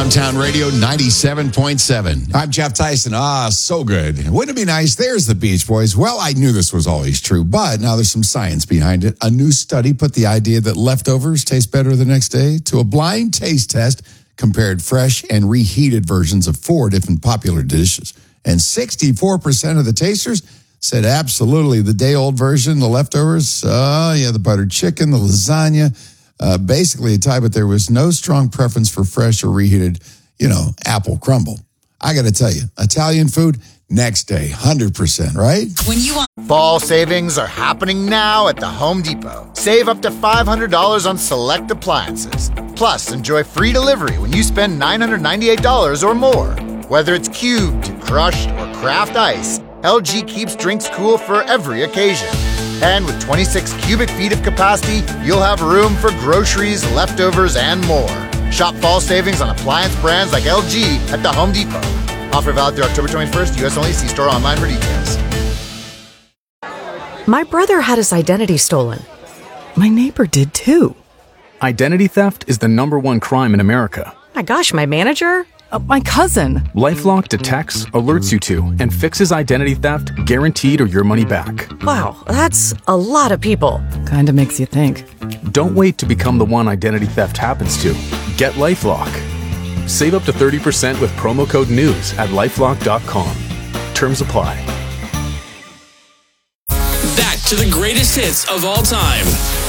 Downtown Radio 97.7. I'm Jeff Tyson. So good. Wouldn't it be nice? There's the Beach Boys. Well, I knew this was always true, but now there's some science behind it. A new study put the idea that leftovers taste better the next day to a blind taste test, compared fresh and reheated versions of 4 different popular dishes. And 64% of the tasters said absolutely the day-old version, the leftovers, the buttered chicken, the lasagna, basically a tie, but there was no strong preference for fresh or reheated, apple crumble. I got to tell you, Italian food, next day, 100%, right? When you want Fall savings are happening now at the Home Depot. Save up to $500 on select appliances. Plus, enjoy free delivery when you spend $998 or more. Whether it's cubed, crushed, or craft ice, LG keeps drinks cool for every occasion. And with 26 cubic feet of capacity, you'll have room for groceries, leftovers, and more. Shop fall savings on appliance brands like LG at the Home Depot. Offer valid through October 21st. U.S. only. See store online for details. My brother had his identity stolen. My neighbor did too. Identity theft is the #1 crime in America. My gosh, my manager? My cousin. LifeLock detects, alerts you to, and fixes identity theft, guaranteed or your money back. Wow, that's a lot of people. Kinda makes you think. Don't wait to become the one identity theft happens to. Get LifeLock. Save up to 30% with promo code NEWS at LifeLock.com. Terms apply. Back to the greatest hits of all time.